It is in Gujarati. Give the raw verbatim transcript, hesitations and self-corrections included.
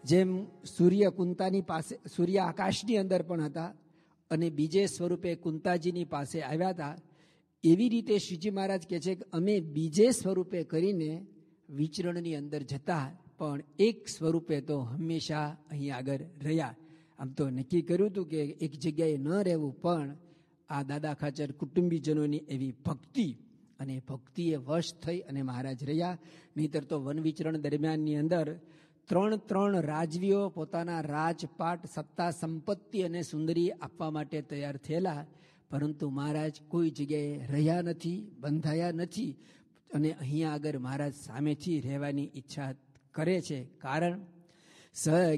જેમ સૂર્ય કુંતાની પાસે, સૂર્ય આકાશની અંદર પણ હતા અને બીજે સ્વરૂપે કુંતાજીની પાસે આવ્યા હતા, એવી રીતે શ્રીજી મહારાજ કહે છે કે અમે બીજે સ્વરૂપે કરીને વિચરણની અંદર જતા પણ એક સ્વરૂપે તો હંમેશા અહીં આગળ રહ્યા. આમ તો નક્કી કર્યું હતું કે એક જગ્યાએ ન રહેવું, પણ આ દાદા ખાચર કુટુંબીજનોની એવી ભક્તિ અને ભક્તિએ વશ થઈ અને મહારાજ રહ્યા. નહીતર તો વન વિચરણ દરમિયાનની અંદર ત્રણ ત્રણ રાજવીઓ પોતાના રાજપાટ, સત્તા, સંપત્તિ અને સુંદરી આપવા માટે તૈયાર થયેલા, પરંતુ મહારાજ કોઈ જગ્યાએ રહ્યા નથી, બંધાયા નથી અને અહીંયા આગળ મહારાજ સામેથી રહેવાની ઈચ્છા કરે છે. કારણ સ